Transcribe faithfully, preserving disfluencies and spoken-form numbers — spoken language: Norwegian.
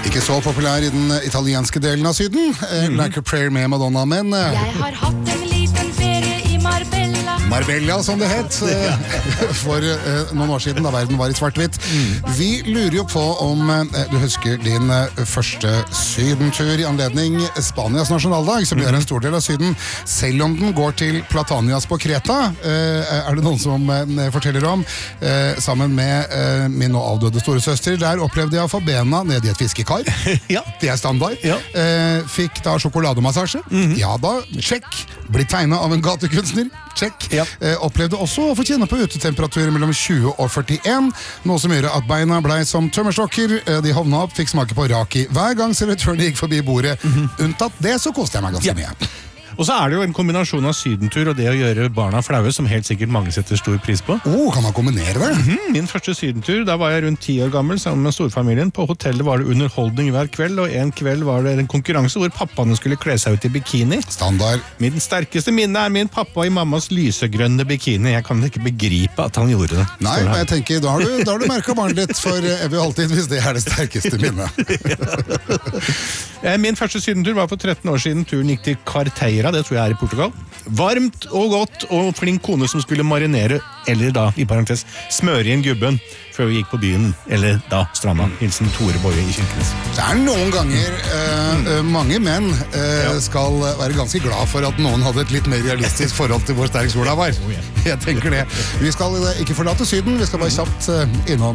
Ikke så populær i den italienske delen av Syden, mm-hmm. Like a Prayer med Madonna, men jeg har hatt en liten ferie i Marbella. Marbella, som det het, for noen år siden, da verden var i svart-hvitt. Mm. Vi lurer jo på om du husker din første sydentur i anledning Spanias nasjonaldag, som mm. gjør en stor del av Syden, selv om den går til Platanias på Kreta, er det noen som forteller om, sammen med min nå avdøde storesøster. Der opplevde jeg å få bena ned i et fiskekar. Ja. Det er standard. Ja. Fikk da sjokolademassasje. Mm-hmm. Ja da, sjekk. Blitt tegnet av en gatekunstner. Check. Ja. Eh, opplevde også å få kjenne på utetemperaturer mellom tjue og førtien, noe som gjør at beina ble som tømmerstokker. Eh, de hovna opp, fikk smake på raki hver gang servitøren gikk forbi bordet. Mm-hmm. Unntatt det, så koste jeg meg ganske ja. mye. Og så er det jo en kombinasjon av sydentur og det å gjøre barna flaue, som helt sikkert mange setter stor pris på. Oh, kan man kombinere det? Mm-hmm. Min første sydentur, da var jeg rundt ti år gammel sammen med storfamilien. På hotellet var det underholdning hver kveld, og en kveld var det en konkurranse hvor pappaene skulle kle seg ut i bikini. Standard. Min sterkeste minne er min pappa i mammas lysegrønne bikini. Jeg kan ikke begripe at han gjorde det. Nei, men jeg tenker, da har du, da har du merket barnet ditt for evig alltid, hvis det er det sterkeste minnet. Min første sydentur var for tretten år siden. Turen gikk til Carteira, det tror jeg er i Portugal. Varmt og godt, og flink kone som skulle marinere, eller da, i parentes, smøre inn gubben før vi gikk på byen, eller da stranda. Hilsen Tore Boje i Kirkenes. Det er noen ganger eh, mange menn eh, skal være ganske glad for at noen hadde et litt mer realistisk forhold til hvor sterk sola var. Jeg tenker det. Vi skal ikke forlate Syden, vi skal bare kjapt eh, innom